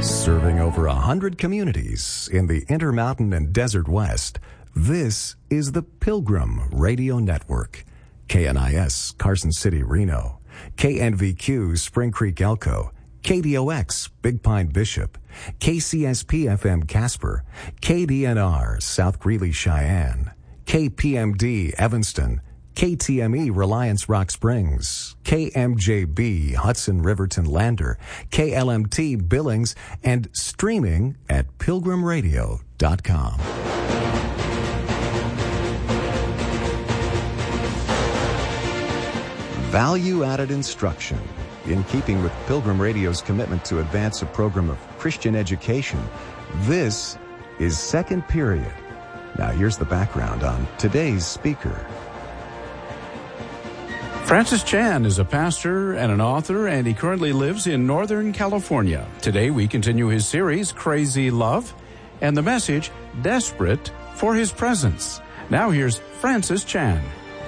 Serving over 100 communities in the Intermountain and Desert West, this is the Pilgrim Radio Network. KNIS, Carson City, Reno. KNVQ, Spring Creek, Elko. KDOX, Big Pine, Bishop. KCSP-FM, Casper. KDNR, South Greeley, Cheyenne. KPMD, Evanston. KTME, Reliance Rock Springs, KMJB, Hudson Riverton Lander, KLMT Billings, and streaming at pilgrimradio.com. Value-added instruction. In keeping with Pilgrim Radio's commitment to advance a program of Christian education, this is Second Period. Now here's the background on today's speaker. Francis Chan is a pastor and an author, and he currently lives in Northern California. Today we continue his series, Crazy Love, and the message, Desperate for His Presence. Now here's Francis Chan.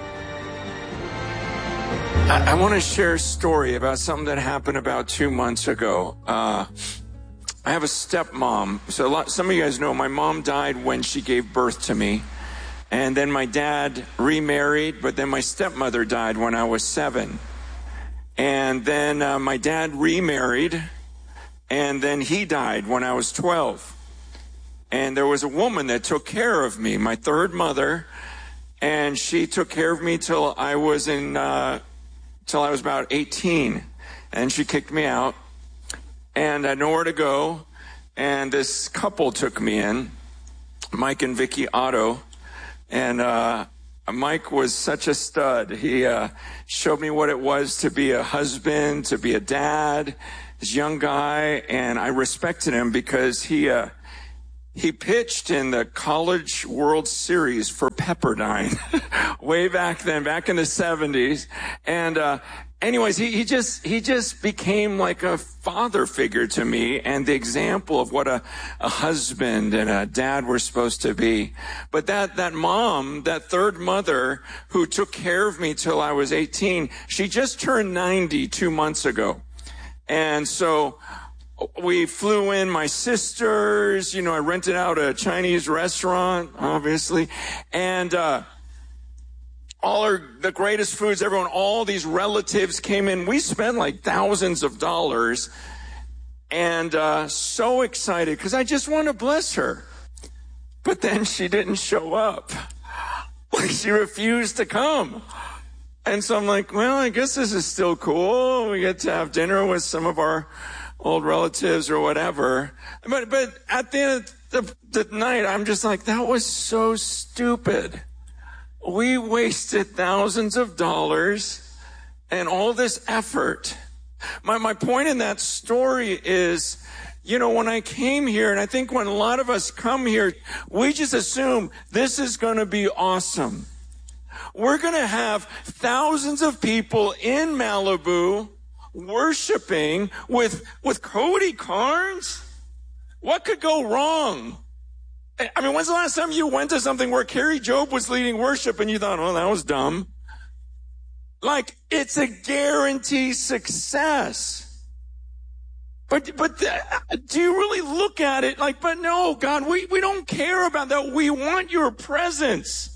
I want to share a story about something that happened about 2 months ago. I have a stepmom. So some of you guys know my mom died when she gave birth to me. And then my dad remarried, but then my stepmother died when I was 7. And then my dad remarried, and then he died when I was 12. And there was a woman that took care of me, my third mother, and she took care of me till I was about 18. And she kicked me out, and I had nowhere to go. And this couple took me in, Mike and Vicky Otto. And Mike was such a stud. He showed me what it was to be a husband, to be a dad, this young guy, and I respected him because he pitched in the College World Series for Pepperdine way back then, back in the 70s. And anyways, he just became like a father figure to me and the example of what a husband and a dad were supposed to be. But that mom, that third mother who took care of me till I was 18, she just turned 90 2 months ago. And so we flew in my sisters, I rented out a Chinese restaurant, obviously, and the greatest foods, all these relatives came in. We spent like thousands of dollars, and so excited because I just want to bless her. But then she didn't show up. Like, she refused to come. And so I'm like, well, I guess this is still cool. We get to have dinner with some of our old relatives or whatever. But at the end of the night, I'm just like, that was so stupid. We wasted thousands of dollars and all this effort. My point in that story is, when I came here, and I think when a lot of us come here, we just assume this is going to be awesome. We're going to have thousands of people in Malibu worshiping with Cody Carnes. What could go wrong? I mean, when's the last time you went to something where Carrie Job was leading worship and you thought, oh, that was dumb? Like, it's a guaranteed success. But do you really look at it like, but no, God, we don't care about that. We want your presence.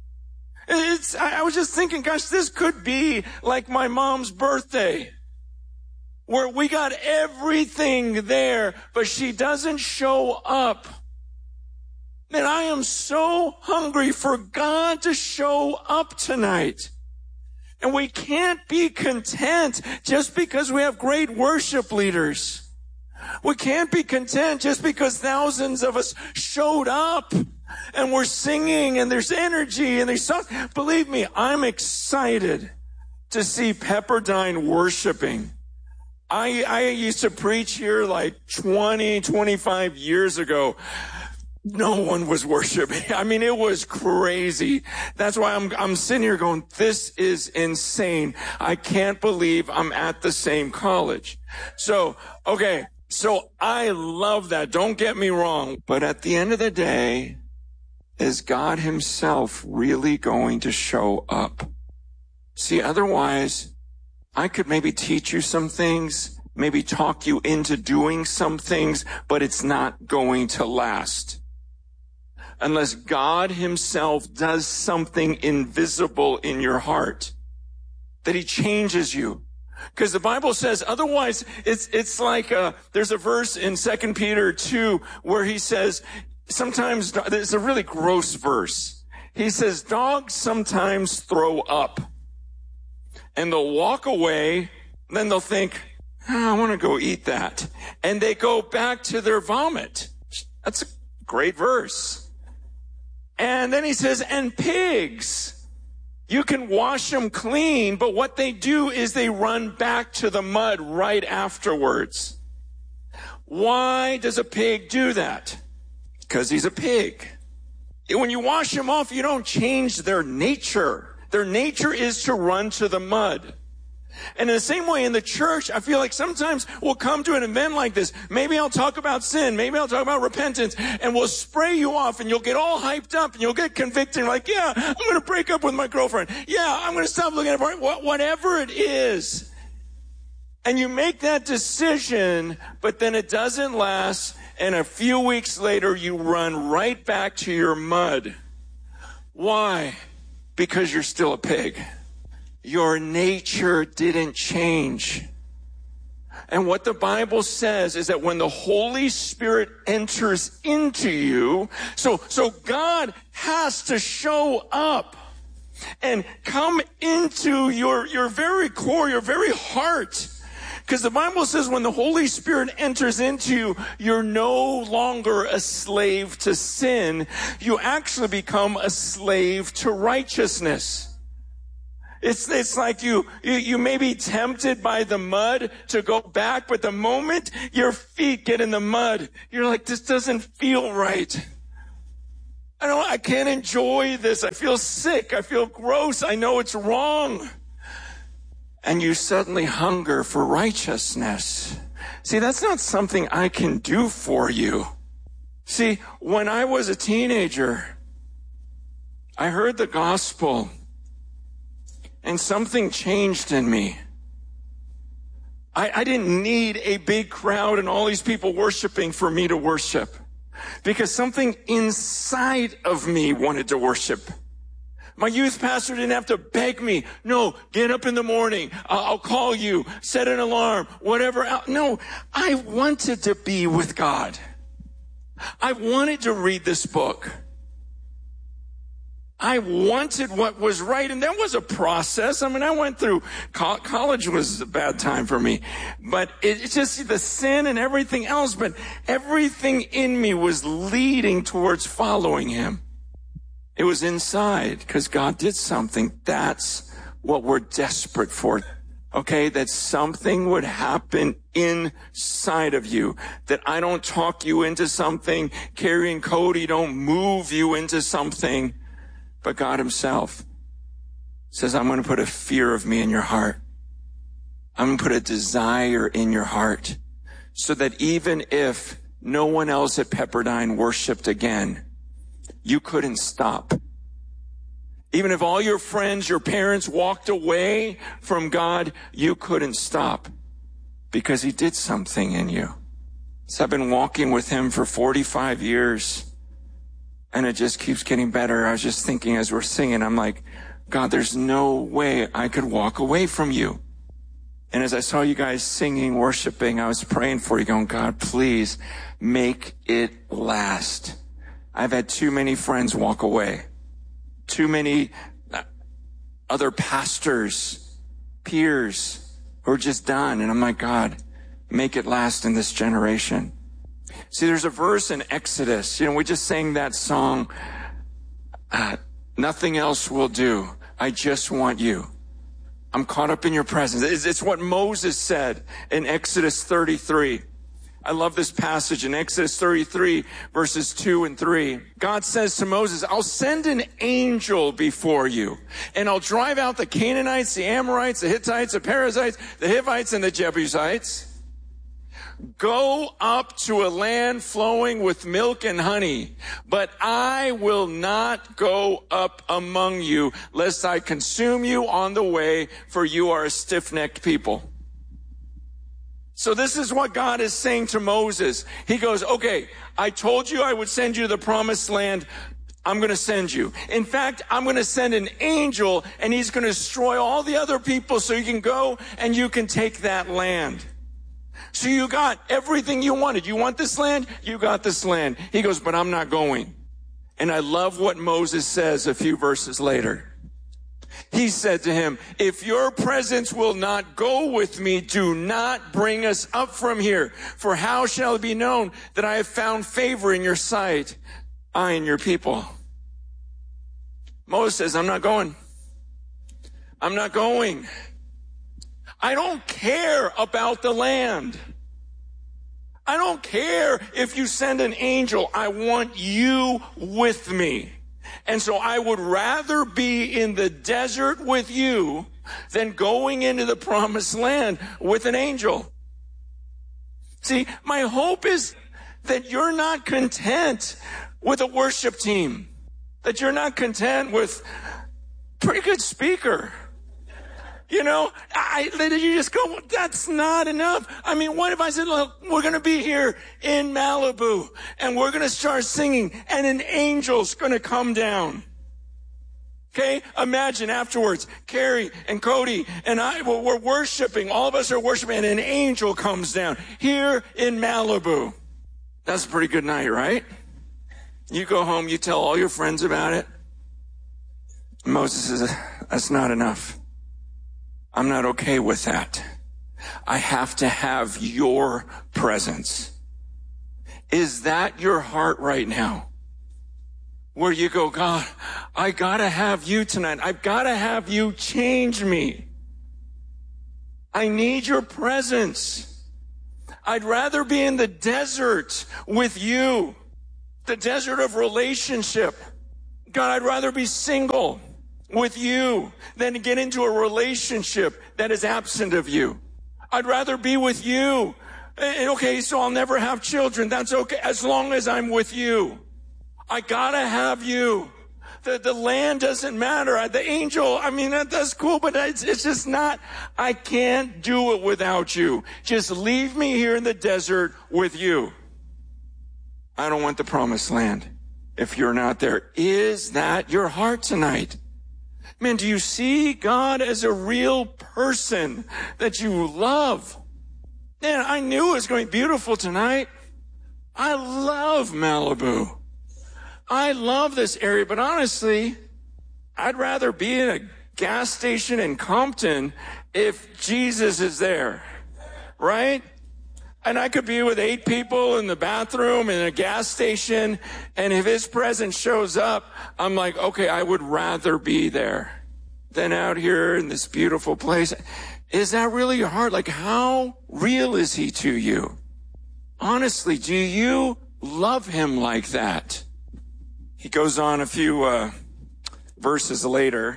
I was just thinking, gosh, this could be like my mom's birthday, where we got everything there, but she doesn't show up. Man, I am so hungry for God to show up tonight. And we can't be content just because we have great worship leaders. We can't be content just because thousands of us showed up and we're singing and there's energy and there's songs. Believe me, I'm excited to see Pepperdine worshiping. I used to preach here like 25 years ago. No one was worshiping. I mean, it was crazy. That's why I'm sitting here going, this is insane. I can't believe I'm at the same college. So I love that. Don't get me wrong. But at the end of the day, is God himself really going to show up? See, otherwise, I could maybe teach you some things maybe talk you into doing some things, but it's not going to last. Unless God himself does something invisible in your heart, that he changes you. Because the Bible says, otherwise, it's like, there's a verse in 2 Peter 2 where he says, sometimes, it's a really gross verse. He says, dogs sometimes throw up. And they'll walk away, then they'll think, I want to go eat that. And they go back to their vomit. That's a great verse. And then he says, and pigs, you can wash them clean, but what they do is they run back to the mud right afterwards. Why does a pig do that? Because he's a pig. When you wash them off, you don't change their nature. Their nature is to run to the mud. And in the same way in the church, I feel like sometimes we'll come to an event like this. Maybe I'll talk about sin. Maybe I'll talk about repentance. And we'll spray you off and you'll get all hyped up and you'll get convicted. Like, yeah, I'm going to break up with my girlfriend. Yeah, I'm going to stop looking at her. Whatever it is. And you make that decision, but then it doesn't last. And a few weeks later, you run right back to your mud. Why? Because you're still a pig. Your nature didn't change. And what the Bible says is that when the Holy Spirit enters into you, so God has to show up and come into your very core, your very heart. Because the Bible says when the Holy Spirit enters into you, you're no longer a slave to sin. You actually become a slave to righteousness. It's like you may be tempted by the mud to go back, but the moment your feet get in the mud, you're like, this doesn't feel right. I can't enjoy this. I feel sick. I feel gross. I know it's wrong. And you suddenly hunger for righteousness. See, that's not something I can do for you. See, when I was a teenager, I heard the gospel. And something changed in me. I didn't need a big crowd and all these people worshiping for me to worship. Because something inside of me wanted to worship. My youth pastor didn't have to beg me. No, get up in the morning. I'll call you. Set an alarm. Whatever. No, I wanted to be with God. I wanted to read this book. I wanted what was right, and there was a process. I mean, I went through college was a bad time for me, but it's just the sin and everything else, but everything in me was leading towards following him. It was inside because God did something. That's what we're desperate for. Okay, that something would happen inside of you, that I don't talk you into something, Carrie and Cody don't move you into something. But God himself says, I'm going to put a fear of me in your heart. I'm going to put a desire in your heart so that even if no one else at Pepperdine worshiped again, you couldn't stop. Even if all your friends, your parents walked away from God, you couldn't stop because he did something in you. So I've been walking with him for 45 years. And it just keeps getting better. I was just thinking as we're singing, I'm like, God, there's no way I could walk away from you. And as I saw you guys singing, worshiping, I was praying for you, going, God, please make it last. I've had too many friends walk away. Too many other pastors, peers who are just done. And I'm like, God, make it last in this generation. See, there's a verse in Exodus. We just sang that song, nothing else will do. I just want you. I'm caught up in your presence. It's what Moses said in Exodus 33. I love this passage in Exodus 33, verses 2 and 3. God says to Moses, I'll send an angel before you, and I'll drive out the Canaanites, the Amorites, the Hittites, the Perizzites, the Hivites, and the Jebusites. Go up to a land flowing with milk and honey, but I will not go up among you, lest I consume you on the way, for you are a stiff-necked people. So this is what God is saying to Moses. He goes, okay, I told you I would send you to the promised land. I'm going to send you. In fact, I'm going to send an angel, and he's going to destroy all the other people so you can go and you can take that land. So you got everything you wanted. You want this land? You got this land. He goes, but I'm not going. And I love what Moses says a few verses later. He said to him, if your presence will not go with me, do not bring us up from here. For how shall it be known that I have found favor in your sight, I and your people? Moses says, I'm not going. I'm not going. I don't care about the land. I don't care if you send an angel. I want you with me. And so I would rather be in the desert with you than going into the promised land with an angel. See, my hope is that you're not content with a worship team, that you're not content with a pretty good speaker. You know, you just go, that's not enough. I mean, what if I said, look, we're going to be here in Malibu and we're going to start singing and an angel's going to come down. Okay? Imagine afterwards, Carrie and Cody and I, we're worshiping. All of us are worshiping and an angel comes down here in Malibu. That's a pretty good night, right? You go home, you tell all your friends about it. Moses says, that's not enough. I'm not okay with that. I have to have your presence. Is that your heart right now? Where you go, God, I gotta have you tonight. I've gotta have you change me. I need your presence. I'd rather be in the desert with you. The desert of relationship. God, I'd rather be single with you than to get into a relationship that is absent of you. I'd rather be with you. Okay, so I'll never have children. That's okay, as long as I'm with you. I gotta have you. The land doesn't matter. The angel, I mean, that's cool, but it's just not, I can't do it without you. Just leave me here in the desert with you. I don't want the promised land if you're not there. Is that your heart tonight? Man, do you see God as a real person that you love? Man, I knew it was going to be beautiful tonight. I love Malibu. I love this area, but honestly, I'd rather be in a gas station in Compton if Jesus is there, right? And I could be with 8 people in the bathroom in a gas station, and if his presence shows up, I'm like, okay, I would rather be there than out here in this beautiful place. Is that really your heart? Like, how real is he to you? Honestly, do you love him like that? He goes on a few verses later.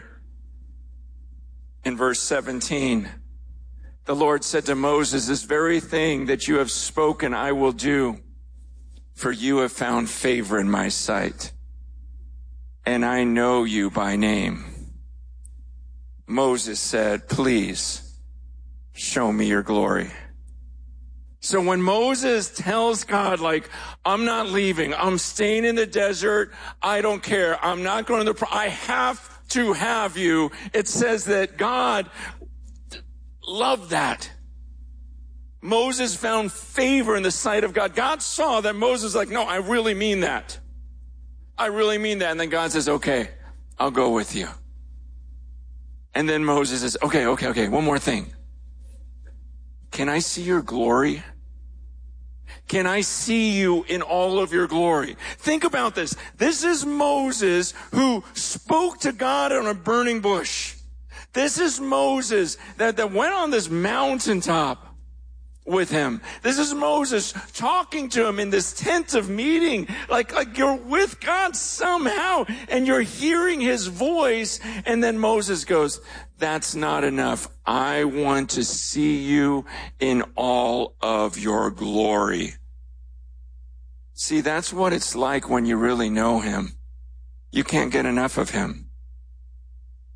In verse 17, the Lord said to Moses, this very thing that you have spoken, I will do, for you have found favor in my sight, and I know you by name. Moses said, please show me your glory. So when Moses tells God, like, I'm not leaving, I'm staying in the desert, I don't care, I'm not going to I have to have you, it says that God loved that. Moses found favor in the sight of God. God saw that Moses was like, no, I really mean that. I really mean that. And then God says, okay, I'll go with you. And then Moses says, okay, one more thing. Can I see your glory? Can I see you in all of your glory? Think about this. This is Moses who spoke to God on a burning bush. This is Moses that went on this mountaintop with him. This is Moses talking to him in this tent of meeting, like you're with God somehow, and you're hearing his voice. And then Moses goes, that's not enough. I want to see you in all of your glory. See, that's what it's like when you really know him. You can't get enough of him.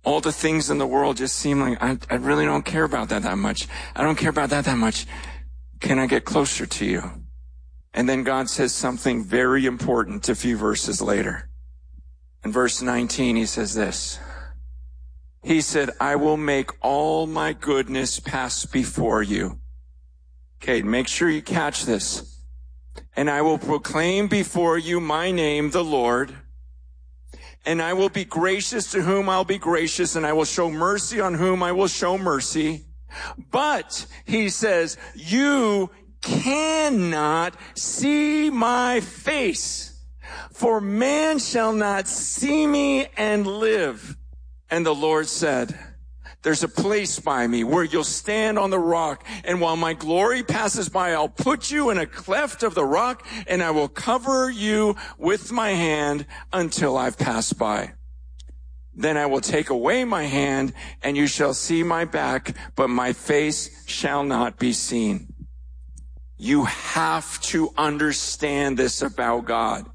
all the things in the world just seem like I really don't care about that much. I don't care about that much. Can I get closer to you? And then God says something very important a few verses later. In verse 19, he says this. He said, I will make all my goodness pass before you. Okay, make sure you catch this. And I will proclaim before you my name, the Lord. And I will be gracious to whom I'll be gracious, and I will show mercy on whom I will show mercy. But, he says, you cannot see my face, for man shall not see me and live. And the Lord said, there's a place by me where you'll stand on the rock, and while my glory passes by, I'll put you in a cleft of the rock, and I will cover you with my hand until I've passed by. Then I will take away my hand, and you shall see my back, but my face shall not be seen. You have to understand this about God.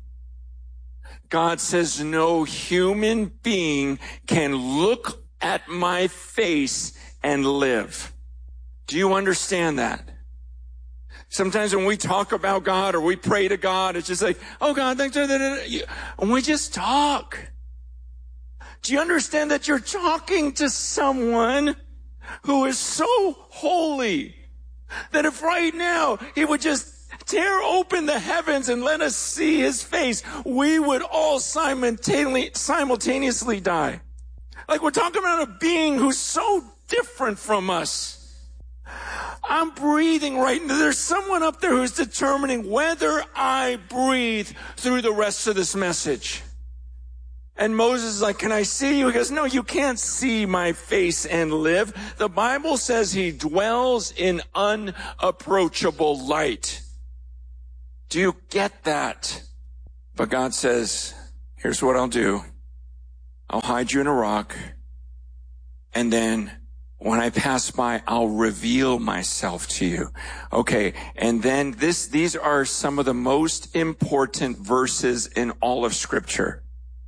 God says no human being can look at my face and live. Do you understand that? Sometimes when we talk about God or we pray to God, it's just like, oh God, thanks. And we just talk. Do you understand that you're talking to someone who is so holy that if right now he would just tear open the heavens and let us see his face, we would all simultaneously die? Like we're talking about a being who's so different from us. I'm breathing right now. There's someone up there who's determining whether I breathe through the rest of this message. And Moses is like, can I see you? He goes, no, you can't see my face and live. The Bible says he dwells in unapproachable light. Do you get that? But God says, here's what I'll do. I'll hide you in a rock, and then when I pass by, I'll reveal myself to you. Okay, and then these are some of the most important verses in all of Scripture.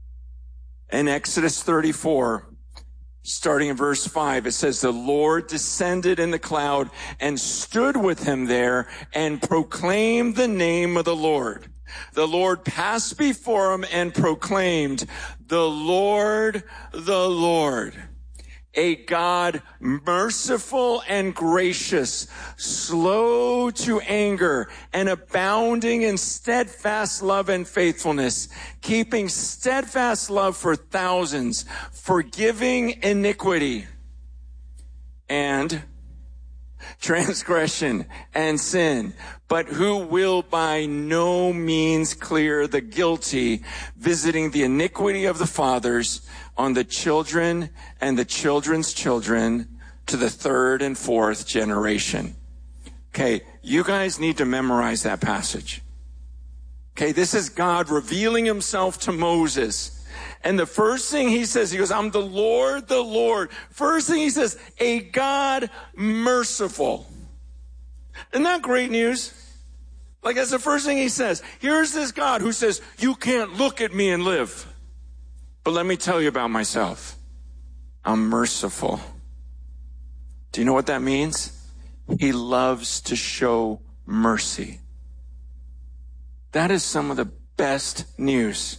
In Exodus 34, starting in verse 5, it says, the Lord descended in the cloud and stood with him there and proclaimed the name of the Lord. The Lord passed before him and proclaimed, the Lord, a God merciful and gracious, slow to anger, and abounding in steadfast love and faithfulness, keeping steadfast love for thousands, forgiving iniquity and transgression and sin, but who will by no means clear the guilty, visiting the iniquity of the fathers on the children and the children's children to the third and fourth generation. Okay, you guys need to memorize that passage. Okay, this is God revealing himself to Moses. And the first thing he says, he goes, I'm the Lord, the Lord. First thing he says, a God merciful. Isn't that great news? Like that's the first thing he says. Here's this God who says, you can't look at me and live. But let me tell you about myself. I'm merciful. Do you know what that means? He loves to show mercy. That is some of the best news.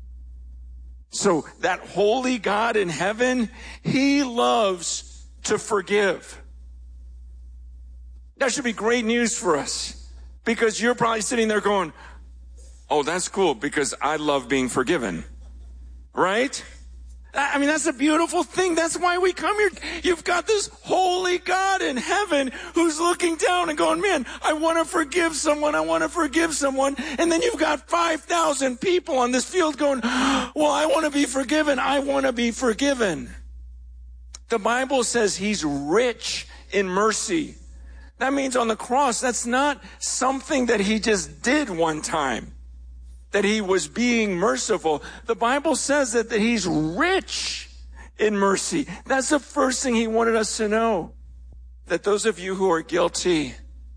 So that holy God in heaven, he loves to forgive. That should be great news for us, because you're probably sitting there going, oh, that's cool because I love being forgiven. Right? I mean, that's a beautiful thing. That's why we come here. You've got this holy God in heaven who's looking down and going, man, I want to forgive someone. I want to forgive someone. And then you've got 5,000 people on this field going, well, I want to be forgiven. I want to be forgiven. The Bible says he's rich in mercy. That means on the cross, that's not something that he just did one time, that he was being merciful. The Bible says that he's rich in mercy. That's the first thing he wanted us to know. That those of you who are guilty,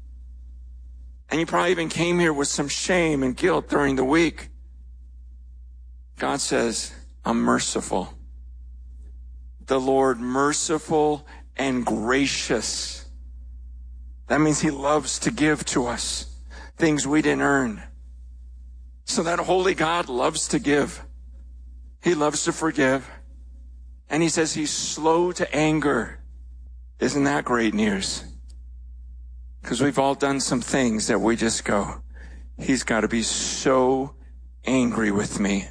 and you probably even came here with some shame and guilt during the week, God says, I'm merciful. the Lord merciful and gracious. That means he loves to give to us things we didn't earn. So that holy God loves to give. He loves to forgive. And he says he's slow to anger. Isn't that great news? Because we've all done some things that we just go, he's got to be so angry with me.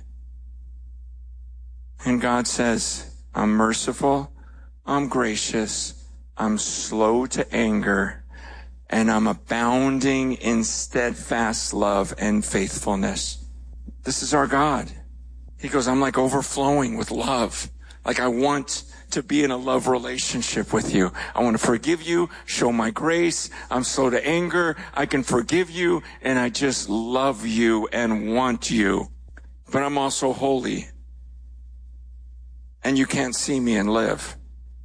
And God says, I'm merciful, I'm gracious, I'm slow to anger, and I'm abounding in steadfast love and faithfulness. This is our God. He goes, I'm like overflowing with love. Like I want to be in a love relationship with you. I want to forgive you, show my grace. I'm slow to anger. I can forgive you, and I just love you and want you. But I'm also holy. And you can't see me and live.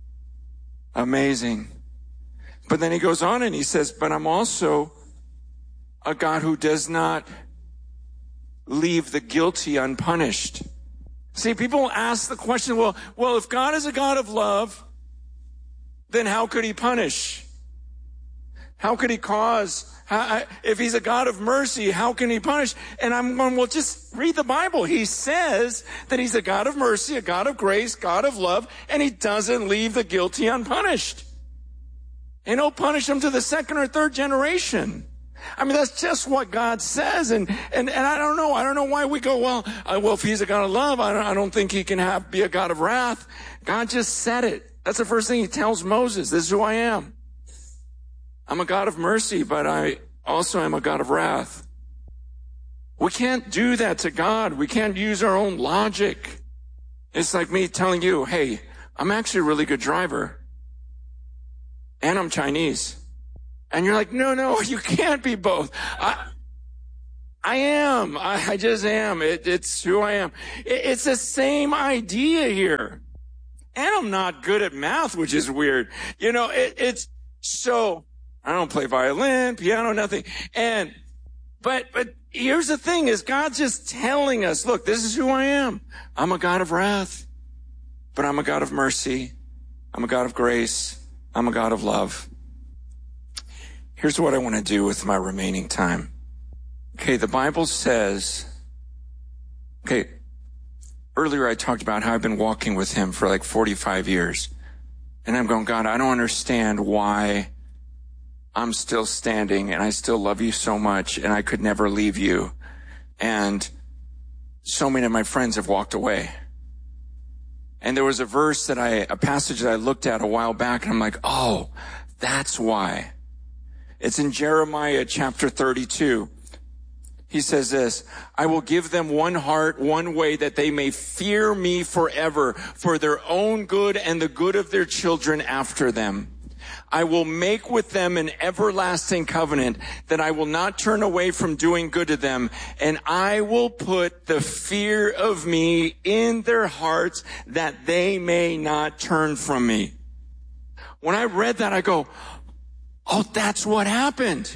Amazing. But then he goes on and he says, but I'm also a God who does not leave the guilty unpunished. See, people ask the question, well, if God is a God of love, then how could he punish? How could he cause? If he's a God of mercy, how can he punish? And I'm going, well, just read the Bible. He says that he's a God of mercy, a God of grace, God of love, and he doesn't leave the guilty unpunished. And he'll punish them to the second or third generation. I mean, that's just what God says. And I don't know. I don't know why we go, well, if he's a God of love, I don't think he can be a God of wrath. God just said it. That's the first thing he tells Moses. This is who I am. I'm a God of mercy, but I also am a God of wrath. We can't do that to God. We can't use our own logic. It's like me telling you, hey, I'm actually a really good driver. And I'm Chinese. And you're like, no, you can't be both. I am. I just am. It's who I am. It's the same idea here. And I'm not good at math, which is weird. You know, it's so, I don't play violin, piano, nothing. But here's the thing is God's just telling us, look, this is who I am. I'm a God of wrath, but I'm a God of mercy. I'm a God of grace. I'm a God of love. Here's what I want to do with my remaining time. Okay, the Bible says, earlier I talked about how I've been walking with him for like 45 years. And I'm going, God, I don't understand why I'm still standing and I still love you so much and I could never leave you. And so many of my friends have walked away. And there was a passage that I looked at a while back and I'm like, oh, that's why. It's in Jeremiah chapter 32. He says this, I will give them one heart, one way, that they may fear me forever, for their own good and the good of their children after them. I will make with them an everlasting covenant, that I will not turn away from doing good to them, and I will put the fear of me in their hearts, that they may not turn from me. When I read that, I go, oh, that's what happened.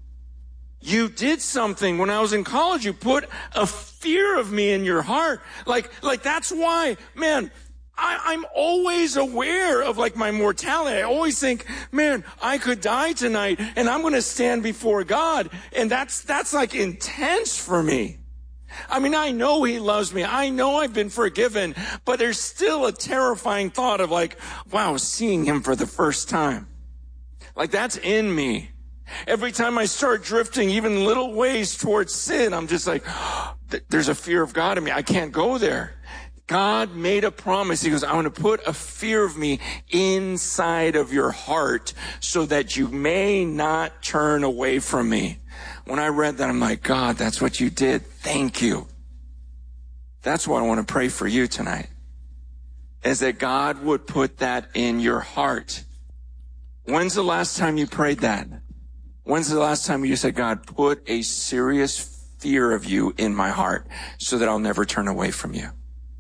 You did something when I was in college. You put a fear of me in your heart. Like that's why, man, I'm always aware of like my mortality. I always think, man, I could die tonight and I'm going to stand before God. And that's like intense for me. I mean, I know he loves me. I know I've been forgiven, but there's still a terrifying thought of like, wow, seeing him for the first time. Like that's in me. Every time I start drifting even little ways towards sin, I'm just like, there's a fear of God in me. I can't go there. God made a promise. He goes, I want to put a fear of me inside of your heart so that you may not turn away from me. When I read that, I'm like, God, that's what you did. Thank you. That's what I want to pray for you tonight, is that God would put that in your heart. When's the last time you prayed that? When's the last time you said, God, put a serious fear of you in my heart so that I'll never turn away from you?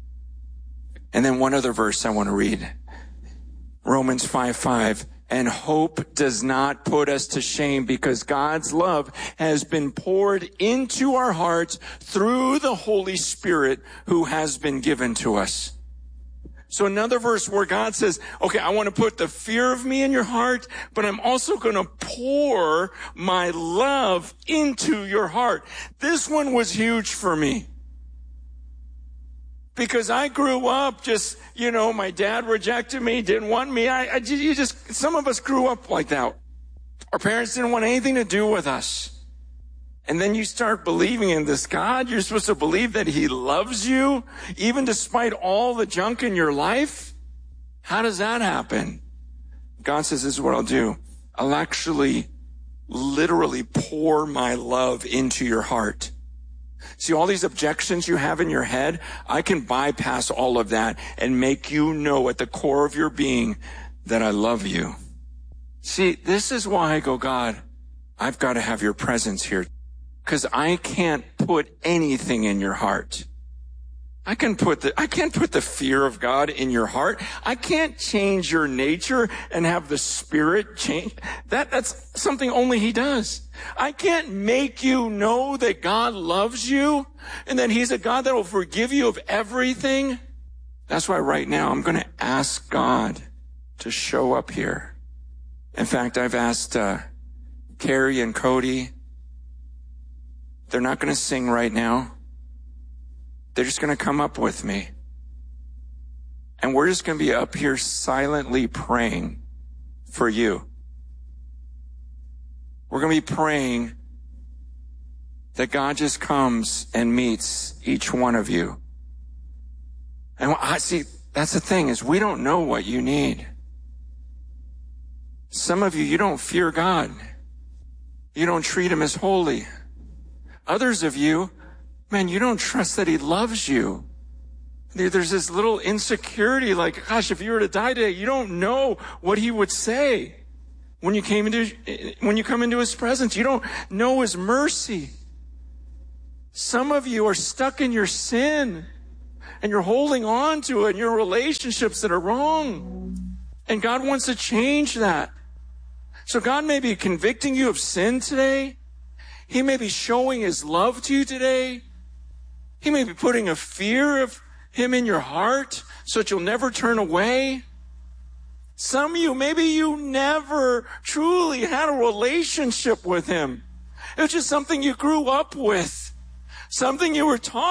And then one other verse I want to read. Romans 5:5. And hope does not put us to shame, because God's love has been poured into our hearts through the Holy Spirit who has been given to us. So another verse where God says, okay, I want to put the fear of me in your heart, but I'm also going to pour my love into your heart. This one was huge for me. Because I grew up just, my dad rejected me, didn't want me. Some of us grew up like that. Our parents didn't want anything to do with us. And then you start believing in this God. You're supposed to believe that he loves you, even despite all the junk in your life. How does that happen? God says, this is what I'll do. I'll actually literally pour my love into your heart. See, all these objections you have in your head, I can bypass all of that and make you know at the core of your being that I love you. See, this is why I go, God, I've got to have your presence here. Because I can't put anything in your heart. I can't put the fear of God in your heart. I can't change your nature and have the Spirit change. That's something only he does. I can't make you know that God loves you and that he's a God that will forgive you of everything. That's why right now I'm going to ask God to show up here. In fact, I've asked Carrie and Cody. They're not going to sing right now. They're just going to come up with me. And we're just going to be up here silently praying for you. We're going to be praying that God just comes and meets each one of you. And I see, that's the thing, is we don't know what you need. Some of you don't fear God. You don't treat him as holy. Others of you, man, you don't trust that he loves you. There's this little insecurity like, gosh, if you were to die today, you don't know what he would say when you come into his presence. You don't know his mercy. Some of you are stuck in your sin and you're holding on to it in your relationships that are wrong. And God wants to change that. So God may be convicting you of sin today. He may be showing his love to you today. He may be putting a fear of him in your heart so that you'll never turn away. Some of you, maybe you never truly had a relationship with him. It was just something you grew up with, something you were taught.